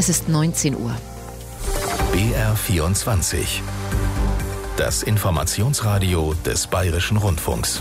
Es ist 19 Uhr. BR24. Das Informationsradio des Bayerischen Rundfunks.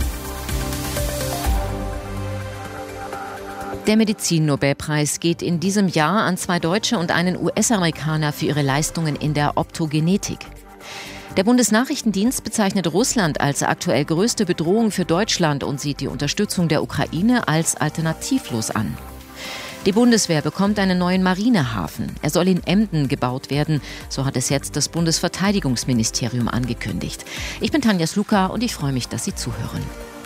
Der Medizin-Nobelpreis geht in diesem Jahr an 2 Deutsche und einen US-Amerikaner für ihre Leistungen in der Optogenetik. Der Bundesnachrichtendienst bezeichnet Russland als aktuell größte Bedrohung für Deutschland und sieht die Unterstützung der Ukraine als alternativlos an. Die Bundeswehr bekommt einen neuen Marinehafen. Er soll in Emden gebaut werden. So hat es jetzt das Bundesverteidigungsministerium angekündigt. Ich bin Tanja Sluka und ich freue mich, dass Sie zuhören.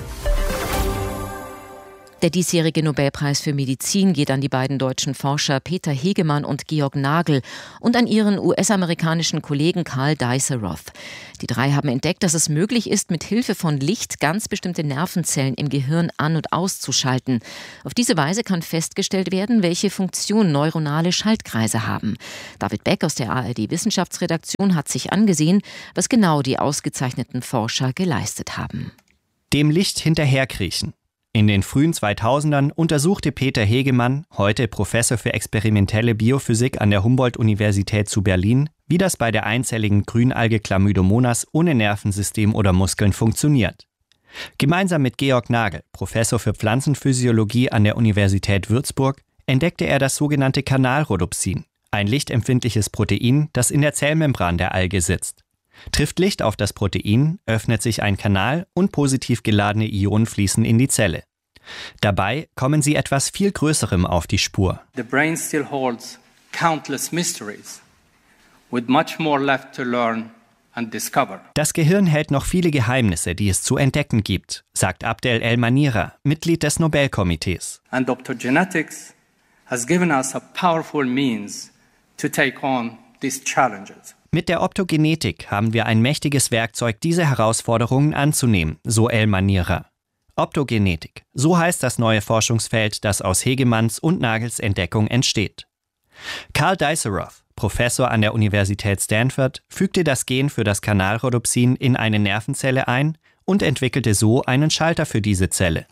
Der diesjährige Nobelpreis für Medizin geht an die beiden deutschen Forscher Peter Hegemann und Georg Nagel und an ihren US-amerikanischen Kollegen Carl Deisseroth. Die drei haben entdeckt, dass es möglich ist, mit Hilfe von Licht ganz bestimmte Nervenzellen im Gehirn an- und auszuschalten. Auf diese Weise kann festgestellt werden, welche Funktion neuronale Schaltkreise haben. David Beck aus der ARD-Wissenschaftsredaktion hat sich angesehen, was genau die ausgezeichneten Forscher geleistet haben. Dem Licht hinterherkriechen. In den frühen 2000ern untersuchte Peter Hegemann, heute Professor für experimentelle Biophysik an der Humboldt-Universität zu Berlin, wie das bei der einzelligen Grünalge Chlamydomonas ohne Nervensystem oder Muskeln funktioniert. Gemeinsam mit Georg Nagel, Professor für Pflanzenphysiologie an der Universität Würzburg, entdeckte er das sogenannte Kanalrhodopsin, ein lichtempfindliches Protein, das in der Zellmembran der Alge sitzt. Trifft Licht auf das Protein, öffnet sich ein Kanal und positiv geladene Ionen fließen in die Zelle. Dabei kommen sie etwas viel Größerem auf die Spur. The brain still holds countless mysteries, with much more left to learn and discover. Das Gehirn hält noch viele Geheimnisse, die es zu entdecken gibt, sagt Abdel El-Manira, Mitglied des Nobelkomitees. And optogenetics has given us a powerful means to take on these challenges. Mit der Optogenetik haben wir ein mächtiges Werkzeug, diese Herausforderungen anzunehmen, so El-Manira. Optogenetik, so heißt das neue Forschungsfeld, das aus Hegemanns und Nagels Entdeckung entsteht. Carl Deisseroth, Professor an der Universität Stanford, fügte das Gen für das Kanalrhodopsin in eine Nervenzelle ein und entwickelte so einen Schalter für diese Zelle.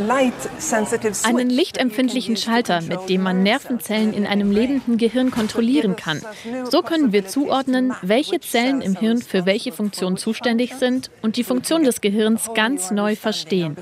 Einen lichtempfindlichen Schalter, mit dem man Nervenzellen in einem lebenden Gehirn kontrollieren kann. So können wir zuordnen, welche Zellen im Hirn für welche Funktion zuständig sind und die Funktion des Gehirns ganz neu verstehen.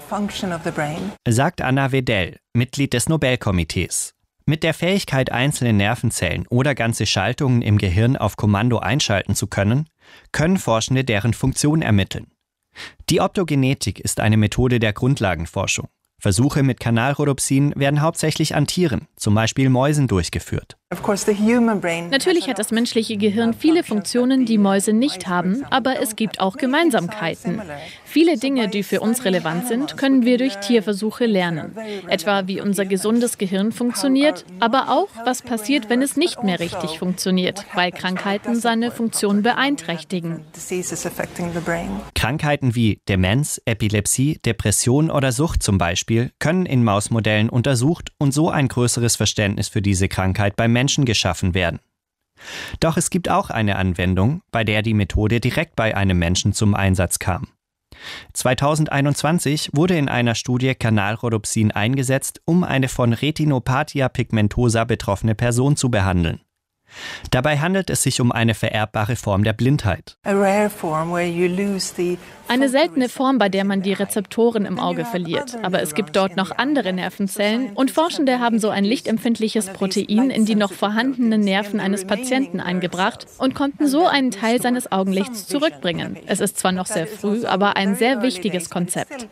Sagt Anna Wedell, Mitglied des Nobelkomitees. Mit der Fähigkeit, einzelne Nervenzellen oder ganze Schaltungen im Gehirn auf Kommando einschalten zu können, können Forschende deren Funktion ermitteln. Die Optogenetik ist eine Methode der Grundlagenforschung. Versuche mit Kanalrhodopsin werden hauptsächlich an Tieren, zum Beispiel Mäusen, durchgeführt. Natürlich hat das menschliche Gehirn viele Funktionen, die Mäuse nicht haben, aber es gibt auch Gemeinsamkeiten. Viele Dinge, die für uns relevant sind, können wir durch Tierversuche lernen. Etwa wie unser gesundes Gehirn funktioniert, aber auch, was passiert, wenn es nicht mehr richtig funktioniert, weil Krankheiten seine Funktion beeinträchtigen. Krankheiten wie Demenz, Epilepsie, Depression oder Sucht zum Beispiel können in Mausmodellen untersucht und so ein größeres Verständnis für diese Krankheit beim Menschen geschaffen werden. Doch es gibt auch eine Anwendung, bei der die Methode direkt bei einem Menschen zum Einsatz kam. 2021 wurde in einer Studie Kanalrhodopsin eingesetzt, um eine von Retinopathia pigmentosa betroffene Person zu behandeln. Dabei handelt es sich um eine vererbbare Form der Blindheit. Eine seltene Form, bei der man die Rezeptoren im Auge verliert. Aber es gibt dort noch andere Nervenzellen und Forschende haben so ein lichtempfindliches Protein in die noch vorhandenen Nerven eines Patienten eingebracht und konnten so einen Teil seines Augenlichts zurückbringen. Es ist zwar noch sehr früh, aber ein sehr wichtiges Konzept.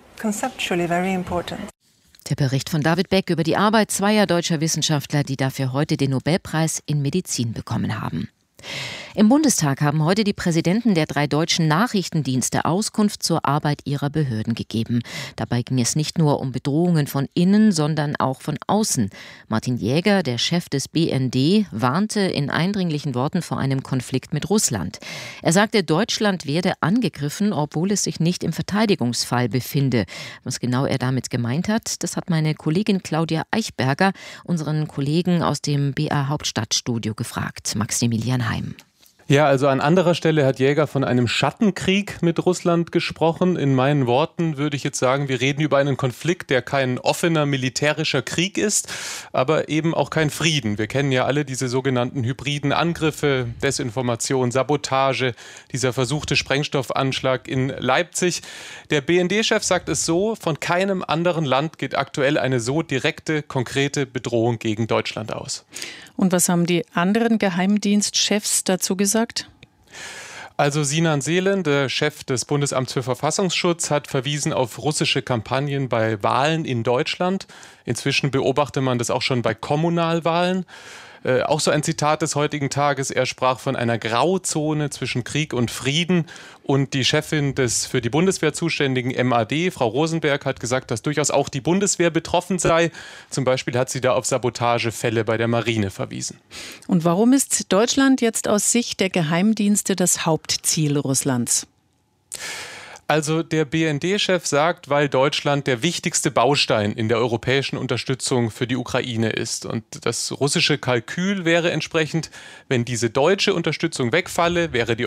Der Bericht von David Beck über die Arbeit 2 deutscher Wissenschaftler, die dafür heute den Nobelpreis in Medizin bekommen haben. Im Bundestag haben heute die Präsidenten der 3 deutschen Nachrichtendienste Auskunft zur Arbeit ihrer Behörden gegeben. Dabei ging es nicht nur um Bedrohungen von innen, sondern auch von außen. Martin Jäger, der Chef des BND, warnte in eindringlichen Worten vor einem Konflikt mit Russland. Er sagte, Deutschland werde angegriffen, obwohl es sich nicht im Verteidigungsfall befinde. Was genau er damit gemeint hat, das hat meine Kollegin Claudia Eichberger, unseren Kollegen aus dem BR Hauptstadtstudio, gefragt. Maximilian Heim. Ja, also an anderer Stelle hat Jäger von einem Schattenkrieg mit Russland gesprochen. In meinen Worten würde ich jetzt sagen, wir reden über einen Konflikt, der kein offener militärischer Krieg ist, aber eben auch kein Frieden. Wir kennen ja alle diese sogenannten hybriden Angriffe, Desinformation, Sabotage, dieser versuchte Sprengstoffanschlag in Leipzig. Der BND-Chef sagt es so, von keinem anderen Land geht aktuell eine so direkte, konkrete Bedrohung gegen Deutschland aus. Und was haben die anderen Geheimdienstchefs dazu gesagt? Also Sinan Selen, der Chef des Bundesamts für Verfassungsschutz, hat verwiesen auf russische Kampagnen bei Wahlen in Deutschland. Inzwischen beobachtet man das auch schon bei Kommunalwahlen. Auch so ein Zitat des heutigen Tages. Er sprach von einer Grauzone zwischen Krieg und Frieden. Und die Chefin des für die Bundeswehr zuständigen MAD, Frau Rosenberg, hat gesagt, dass durchaus auch die Bundeswehr betroffen sei. Zum Beispiel hat sie da auf Sabotagefälle bei der Marine verwiesen. Und warum ist Deutschland jetzt aus Sicht der Geheimdienste das Hauptziel Russlands? Also der BND-Chef sagt, weil Deutschland der wichtigste Baustein in der europäischen Unterstützung für die Ukraine ist. Und das russische Kalkül wäre entsprechend, wenn diese deutsche Unterstützung wegfalle, wäre die